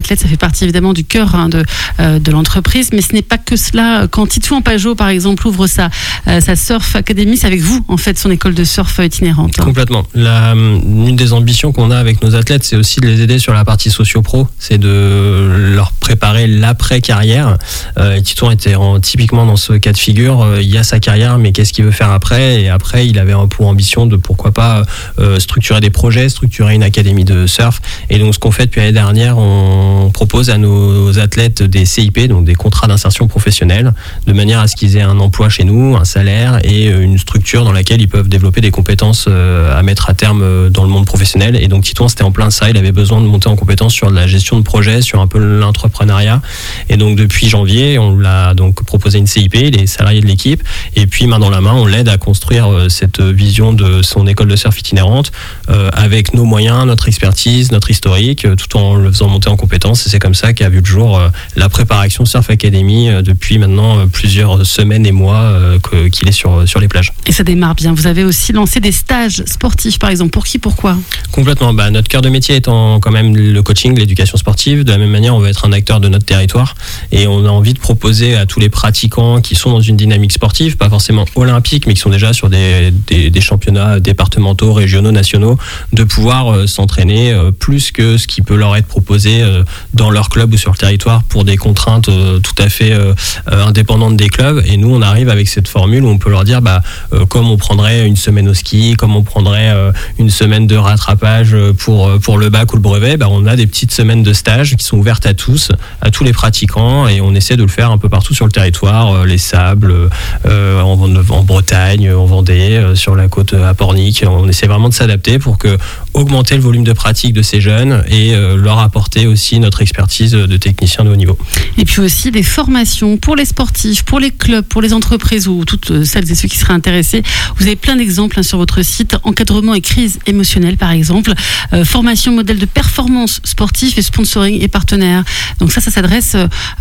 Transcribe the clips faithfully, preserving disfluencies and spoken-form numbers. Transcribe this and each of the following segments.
athlètes, ça fait partie évidemment du cœur hein, de, euh, de l'entreprise, mais ce n'est pas que cela. Quand Titouan Pajot, par exemple, ouvre sa, euh, sa Surf Academy, c'est avec vous, en fait, son école de surf itinérante. Complètement. La, une des ambitions qu'on a avec nos athlètes, c'est aussi de les aider sur la partie socio-pro, c'est de leur préparer l'après-carrière. Euh, Titouan était en, typiquement dans ce cas de figure, euh, il y a sa carrière, mais qu'est-ce qu'il veut faire après? Et après, il avait pour ambition de, pourquoi pas, euh, structurer des projets, structurer une académie de surf. Et donc, ce qu'on fait depuis l'année dernière, on propose à nos athlètes des C I P, donc des contrats d'insertion professionnelle, de manière à ce qu'ils aient un emploi chez nous, un salaire et une structure dans laquelle ils peuvent développer des compétences à mettre à terme dans le monde professionnel. Et donc Titouan, c'était en plein ça, il avait besoin de monter en compétences sur la gestion de projet, sur un peu l'entrepreneuriat. Et donc depuis janvier, on l'a donc proposé une C I P, les salariés de l'équipe, et puis main dans la main, on l'aide à construire cette vision de son école de surf itinérante euh, avec nos moyens, notre expertise, notre historique, tout en le faisant monter en compétences. Et c'est comme ça qu'a vu le jour euh, la préparation Surf Academy euh, depuis maintenant euh, plusieurs semaines et mois euh, que, qu'il est sur, sur les plages. Et ça démarre bien. Vous avez aussi lancé des stages sportifs, par exemple. Pour qui, pourquoi? Complètement. Bah, notre cœur de métier étant quand même le coaching, l'éducation sportive. De la même manière, on veut être un acteur de notre territoire et on a envie de proposer à tous les pratiquants qui sont dans une dynamique sportive, pas forcément olympique, mais qui sont déjà sur des, des, des championnats départementaux, régionaux, nationaux, de pouvoir euh, s'entraîner euh, plus que ce qui peut leur être proposé euh, dans leur club ou sur le territoire pour des contraintes euh, tout à fait euh, indépendantes des clubs. Et nous, on arrive avec cette formule où on peut leur dire, bah, euh, comme on prendrait une semaine au ski, comme on prendrait euh, une semaine de rattrapage pour, pour le bac ou le brevet, bah, on a des petites semaines de stage qui sont ouvertes à tous, à tous les pratiquants, et on essaie de le faire un peu partout sur le territoire, euh, les sables, euh, en, en Bretagne, en Vendée, euh, sur la côte à Pornic. On essaie vraiment de s'adapter pour que augmenter le volume de pratique de ces jeunes et euh, leur apporter aussi notre expertise de technicien de haut niveau. Et puis aussi des formations pour les sportifs, pour les clubs, pour les entreprises ou toutes celles et ceux qui seraient intéressés. Vous avez plein d'exemples hein, sur votre site. Encadrement et crise émotionnelle, par exemple. Euh, formation modèle de performance sportive et sponsoring et partenaires. Donc ça, ça s'adresse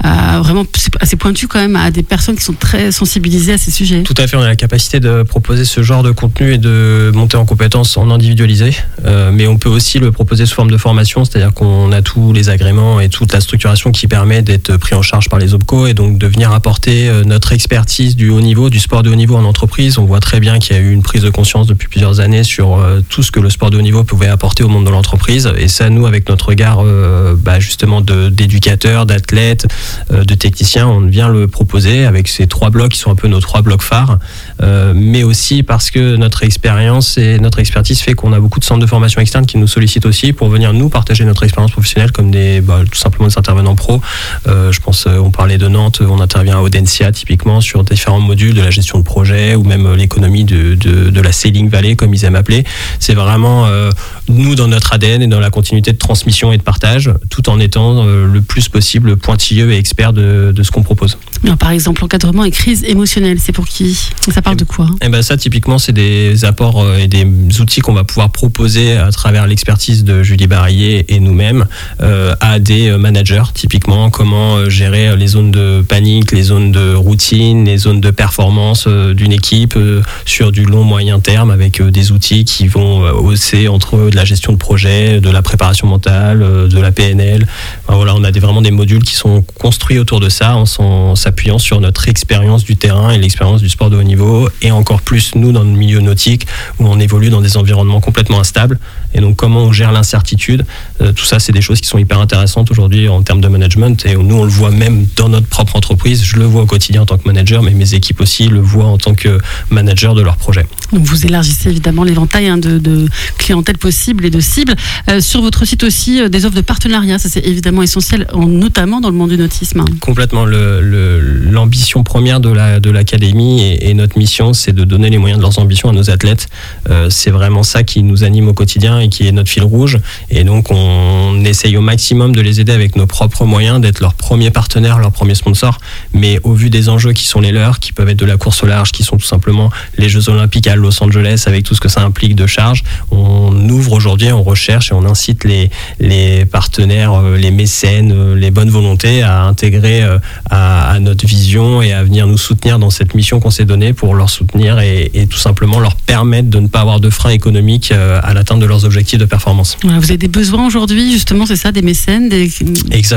à vraiment assez pointu quand même à des personnes qui sont très sensibilisées à ces sujets. Tout à fait. On a la capacité de proposer ce genre de contenu et de monter en compétences en individualisé. Euh, mais on peut aussi le proposer sous forme de formation, c'est-à-dire qu'on a tous les agréments et toute la structuration qui permet d'être pris en charge par les O P C O et donc de venir apporter notre expertise du haut niveau, du sport de haut niveau en entreprise. On voit très bien qu'il y a eu une prise de conscience depuis plusieurs années sur tout ce que le sport de haut niveau pouvait apporter au monde de l'entreprise. Et ça, nous, avec notre regard euh, bah, justement de, d'éducateurs, d'athlètes, euh, de techniciens, on vient le proposer avec ces trois blocs qui sont un peu nos trois blocs phares, euh, mais aussi parce que notre expérience et notre expertise fait qu'on a beaucoup de centres de formation externes qui nous sollicitent aussi pour venir nous partager notre expérience professionnelle comme des, bah, tout simplement des intervenants pro. Euh, je pense, on parlait de Nantes, on intervient à Audencia typiquement sur différents modules de la gestion de projet ou même l'économie de, de, de la Sailing Valley comme ils aiment appeler. C'est vraiment euh, nous dans notre A D N et dans la continuité de transmission et de partage, tout en étant euh, le plus possible pointilleux et expert de, de ce qu'on propose. Alors, par exemple, encadrement et crise émotionnelle, c'est pour qui? Ça parle et, de quoi? Et ben ça, typiquement, c'est des apports et des outils qu'on va pouvoir proposer à travers l'expertise de Julie Barillet et nous-mêmes euh, à des managers, typiquement comment gérer les zones de panique, les zones de routine, les zones de performance euh, d'une équipe euh, sur du long moyen terme avec euh, des outils qui vont euh, hausser entre de la gestion de projet, de la préparation mentale, euh, de la P N L. Enfin, voilà, on a des, vraiment des modules qui sont construits autour de ça en, en s'appuyant sur notre expérience du terrain et l'expérience du sport de haut niveau et encore plus nous dans le milieu nautique où on évolue dans des environnements complètement instables et donc comment on gère l'incertitude, euh, tout ça c'est des choses qui sont hyper intéressantes aujourd'hui en termes de management et nous on le voit même dans notre propre entreprise, je le vois au quotidien en tant que manager mais mes équipes aussi le voient en tant que manager de leur projet. Donc vous élargissez évidemment l'éventail hein, de, de clientèle possible et de cibles. Euh, sur votre site aussi euh, des offres de partenariat, ça c'est évidemment essentiel, en, notamment dans le monde du nautisme. Complètement, le, le, l'ambition première de, la, de l'académie et, et notre mission c'est de donner les moyens de leurs ambitions à nos athlètes. Euh, c'est vraiment ça qui nous anime au quotidien et qui est notre fil rouge et donc on essaye au maximum de les aider avec nos propres moyens, d'être leurs premiers partenaires, leurs premiers sponsors, mais au vu des enjeux qui sont les leurs, qui peuvent être de la course au large, qui sont tout simplement les Jeux Olympiques à Los Angeles avec tout ce que ça implique de charge, on ouvre aujourd'hui, on recherche et on incite les, les partenaires, les mécènes, les bonnes volontés à intégrer à, à notre vision et à venir nous soutenir dans cette mission qu'on s'est donnée pour leur soutenir et, et tout simplement leur permettre de ne pas avoir de frein économique à l'atteinte de leurs objectifs de performance. Voilà, vous avez des besoins aujourd'hui, justement, c'est ça, des mécènes des... Exactement.